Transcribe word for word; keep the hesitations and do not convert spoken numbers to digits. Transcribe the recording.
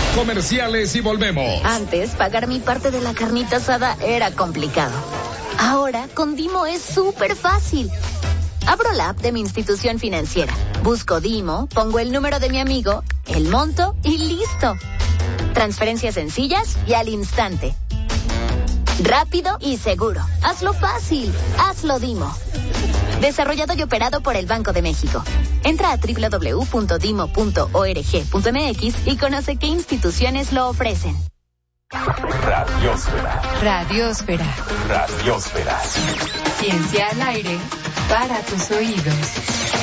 Comerciales y volvemos. Antes, pagar mi parte de la carnita asada era complicado. Ahora, con Dimo es súper fácil. Abro la app de mi institución financiera, busco Dimo, pongo el número de mi amigo, el monto y listo. Transferencias sencillas y al instante. Rápido y seguro. Hazlo fácil. Hazlo Dimo. Desarrollado y operado por el Banco de México. Entra a doble u doble u doble u punto dimo punto org punto m x y conoce qué instituciones lo ofrecen. Radiosfera. Radiosfera. Radiosfera. Ciencia al aire para tus oídos.